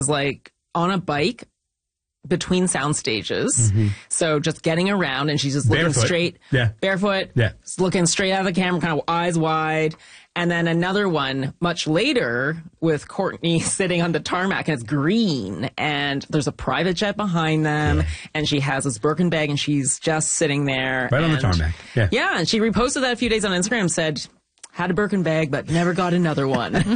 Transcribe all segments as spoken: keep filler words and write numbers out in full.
like on a bike between sound stages. Mm-hmm. So just getting around, and she's just looking barefoot. straight, yeah. barefoot, yeah. looking straight out of the camera, kind of eyes wide. And then another one much later with Courtney sitting on the tarmac, and it's green, and there's a private jet behind them, yeah. and she has this Birkin bag, and she's just sitting there. Right and, on the tarmac. Yeah. Yeah, and she reposted that a few days on Instagram, said, had a Birkin bag, but never got another one. uh,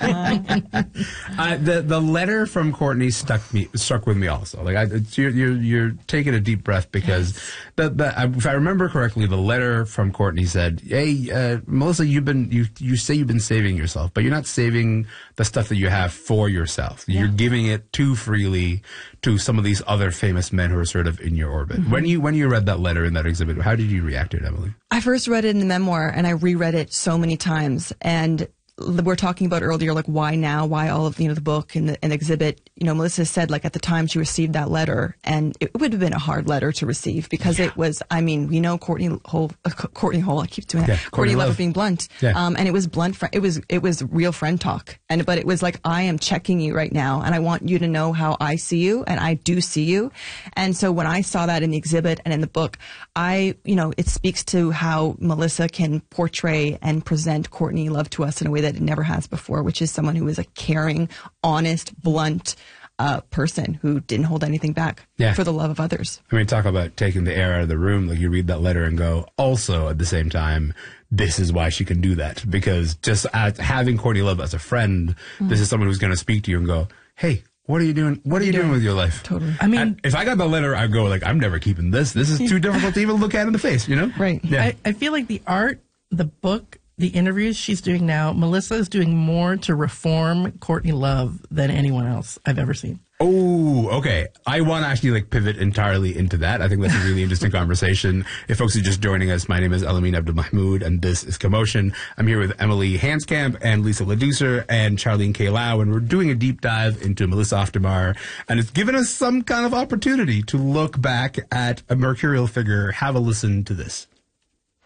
the the letter from Courtney stuck me struck with me also. Like I, it's, you're, you're you're taking a deep breath because yes. the, the if I remember correctly, the letter from Courtney said, "Hey, uh, Melissa, you've been you you say you've been saving yourself, but you're not saving the stuff that you have for yourself. Yeah. You're giving it too freely to some of these other famous men who are sort of in your orbit." Mm-hmm. When you when you read that letter in that exhibit, how did you react to it, Emily? I first read it in the memoir, and I reread it so many times. And we're talking about earlier, like, why now? Why all of, you know, the book and the and exhibit? You know, Melissa said, like, at the time she received that letter, and it would have been a hard letter to receive because yeah. it was, I mean, we know Courtney Hole, uh, Courtney Hole, I keep doing that, yeah, Courtney, Courtney Love Love being blunt. Yeah. Um, and it was blunt, fr- it was, it was real friend talk. And, but it was like, I am checking you right now, and I want you to know how I see you, and I do see you. And so when I saw that in the exhibit and in the book, I, you know, it speaks to how Melissa can portray and present Courtney Love to us in a way that it never has before, which is someone who is a caring, honest, blunt uh, person who didn't hold anything back yeah. for the love of others. I mean, talk about taking the air out of the room. Like, you read that letter and go, also at the same time, this is why she can do that. Because just as, having Courtney Love as a friend, mm-hmm. this is someone who's going to speak to you and go, hey, what are you doing? What are you doing with your life? Totally. I mean, and if I got the letter, I'd go like, I'm never keeping this. This is too difficult to even look at in the face, you know? Right. Yeah. I, I feel like the art, the book, the interviews she's doing now, Melissa is doing more to reform Courtney Love than anyone else I've ever seen. Oh, okay. I want to actually like pivot entirely into that. I think that's a really interesting conversation. If folks are just joining us, my name is Elamin Abdelmahmoud, and this is Commotion. I'm here with Emily Hanskamp and Lisa Ladoucer and Charlene K. Lau, and we're doing a deep dive into Melissa Aftermar, and it's given us some kind of opportunity to look back at a mercurial figure. Have a listen to this.